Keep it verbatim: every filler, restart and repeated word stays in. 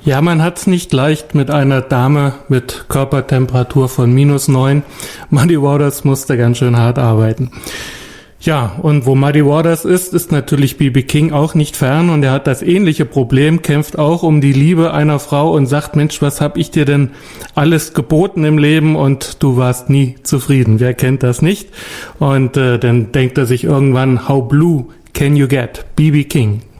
Ja, man hat's nicht leicht mit einer Dame mit Körpertemperatur von minus neun. Muddy Waters musste ganz schön hart arbeiten. Ja, und wo Muddy Waters ist, ist natürlich B B King auch nicht fern, und er hat das ähnliche Problem, kämpft auch um die Liebe einer Frau und sagt, Mensch, was hab ich dir denn alles geboten im Leben und du warst nie zufrieden. Wer kennt das nicht? Und äh, dann denkt er sich irgendwann, how blue can you get? B B King.